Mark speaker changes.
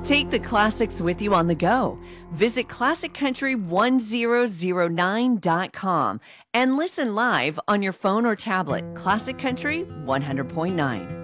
Speaker 1: Take the classics with you on the go. Visit classiccountry1009.com and listen live on your phone or tablet. Classic Country 100.9.